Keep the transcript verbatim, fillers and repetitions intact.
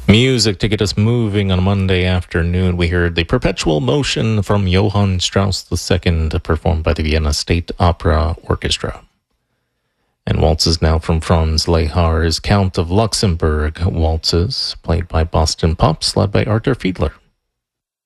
Music to get us moving on a Monday afternoon. We heard the Perpetual Motion from Johann Strauss the Second, performed by the Vienna State Opera Orchestra. And waltzes now from Franz Lehar's Count of Luxembourg waltzes, played by Boston Pops, led by Arthur Fiedler.